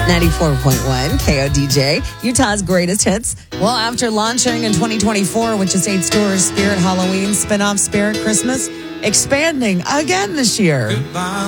94.1 KODJ, Utah's greatest hits. Well, after launching in 2024 with just 8 stores, Spirit Halloween, spin-off Spirit Christmas, expanding again this year.